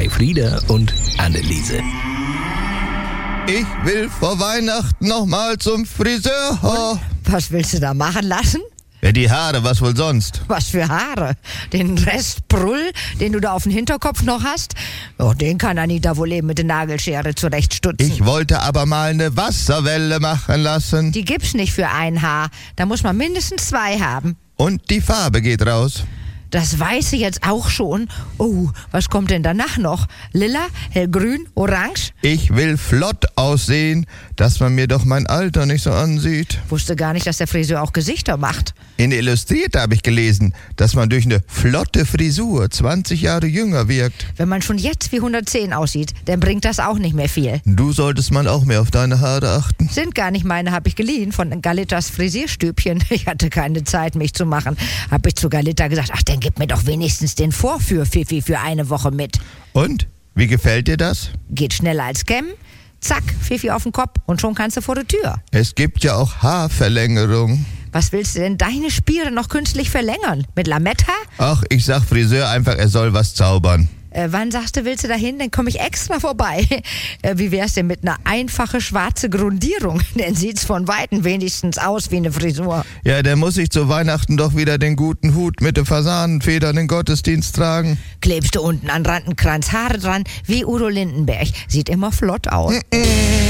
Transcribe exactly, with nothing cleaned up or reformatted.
bei Frieda und Anneliese. Ich will vor Weihnachten nochmal zum Friseur. Was willst du da machen lassen? Ja, die Haare, was wohl sonst? Was für Haare? Den Rest Brüll, den du da auf dem Hinterkopf noch hast? Oh, den kann Anita wohl eben mit der Nagelschere zurechtstutzen. Ich wollte aber mal eine Wasserwelle machen lassen. Die gibt's nicht für ein Haar. Da muss man mindestens zwei haben. Und die Farbe geht raus. Das weiß ich jetzt auch schon. Oh, was kommt denn danach noch? Lila, hellgrün, orange? Ich will flott aussehen, dass man mir doch mein Alter nicht so ansieht. Wusste gar nicht, dass der Friseur auch Gesichter macht. In der Illustrierte habe ich gelesen, dass man durch eine flotte Frisur zwanzig Jahre jünger wirkt. Wenn man schon jetzt wie hundertzehn aussieht, dann bringt das auch nicht mehr viel. Du solltest mal auch mehr auf deine Haare achten. Sind gar nicht meine, habe ich geliehen von Galittas Frisierstübchen. Ich hatte keine Zeit, mich zu machen. Habe ich zu Galitta gesagt, ach, dann gib mir doch wenigstens den Vorführ-Fifi für eine Woche mit. Und? Wie gefällt dir das? Geht schneller als Kämmen. Zack, Fifi auf den Kopf und schon kannst du vor der Tür. Es gibt ja auch Haarverlängerung. Was willst du denn deine Spiere noch künstlich verlängern? Mit Lametta? Ach, ich sag Friseur einfach, er soll was zaubern. Äh, wann sagst du, willst du dahin? Dann komme ich extra vorbei. Äh, wie wär's denn mit einer einfachen schwarzen Grundierung? Dann sieht's von Weitem wenigstens aus wie eine Frisur. Ja, dann muss ich zu Weihnachten doch wieder den guten Hut mit den Fasanenfedern in den Gottesdienst tragen. Klebst du unten an Randenkranz Haare dran, wie Udo Lindenberg. Sieht immer flott aus.